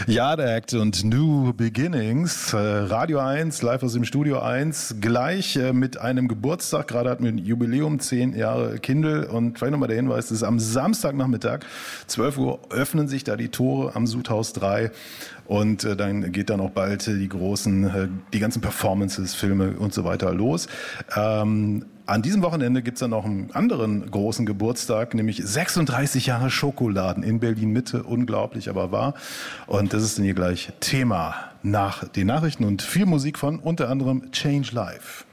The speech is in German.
Yard Act und New Beginnings, Radio 1, live aus dem Studio 1, gleich mit einem Geburtstag, gerade hatten wir ein Jubiläum, 10 Jahre Kindl und vielleicht nochmal der Hinweis, das ist am Samstagnachmittag, 12 Uhr öffnen sich da die Tore am Sudhaus 3 und dann geht dann auch bald die ganzen Performances, Filme und so weiter los. An diesem Wochenende gibt's dann noch einen anderen großen Geburtstag, nämlich 36 Jahre Schokoladen in Berlin-Mitte. Unglaublich, aber wahr. Und das ist dann hier gleich Thema nach den Nachrichten und viel Musik von unter anderem Change Life.